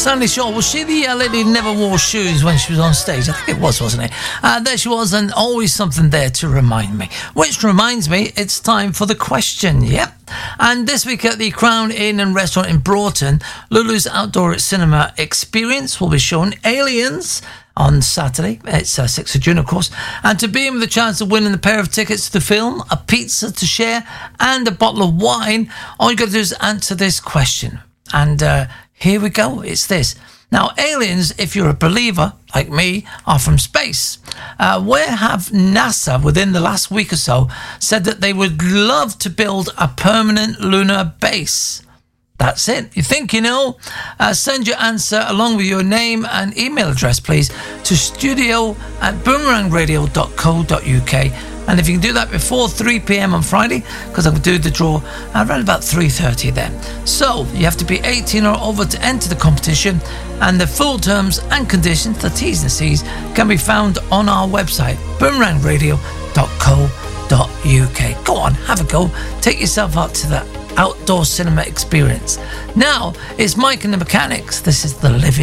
Sandy Shaw, was she the lady who never wore shoes when she was on stage? I think it was, wasn't it? There she was, and always something there to remind me. Which reminds me, it's time for the question, yep. And this week at the Crown Inn and Restaurant in Broughton, Lulu's Outdoor Cinema Experience will be showing Aliens on Saturday. It's 6th of June, of course. And to be in with a chance of winning a pair of tickets to the film, a pizza to share, and a bottle of wine, all you got to do is answer this question. And here we go. It's this. Now, aliens, if you're a believer, like me, are from space. Where have NASA, within the last week or so, said that they would love to build a permanent lunar base? That's it. You think you know? Send your answer along with your name and email address, please, to studio@boomerangradio.co.uk. And if you can do that before 3 p.m. on Friday, because I'm going to do the draw around about 3:30 then. So, you have to be 18 or over to enter the competition, and the full terms and conditions, the T's and C's, can be found on our website, boomerangradio.co.uk. Go on, have a go. Take yourself out to that outdoor cinema experience. Now, it's Mike and the Mechanics. This is The Living